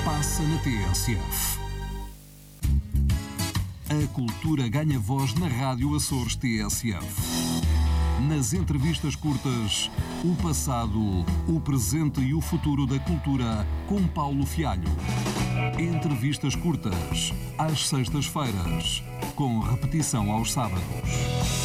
passa na TSF. A cultura ganha voz na Rádio Açores TSF. Nas entrevistas curtas, o passado, o presente e o futuro da cultura com Paulo Fialho. Entrevistas curtas, às sextas-feiras, com repetição aos sábados.